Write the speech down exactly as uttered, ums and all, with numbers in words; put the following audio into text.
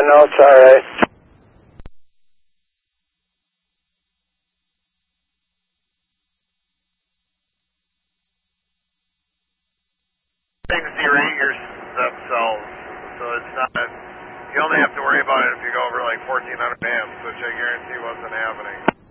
no, it's all right. Things derange themselves, so it's not, you only have to worry about it if you go over like fourteen hundred amps, which I guarantee wasn't happening.